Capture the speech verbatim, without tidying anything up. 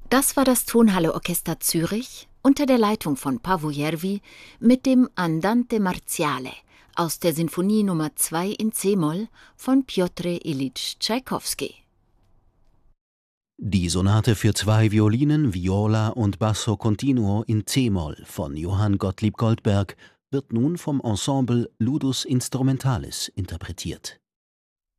Das war das Tonhalle-Orchester Zürich unter der Leitung von Paavo Järvi mit dem Andante Marziale aus der Sinfonie Nummer zwei in c-Moll von Pjotr Iljitsch Tschaikowski. Die Sonate für zwei Violinen, Viola und Basso Continuo in c-Moll von Johann Gottlieb Goldberg wird nun vom Ensemble Ludus Instrumentalis interpretiert.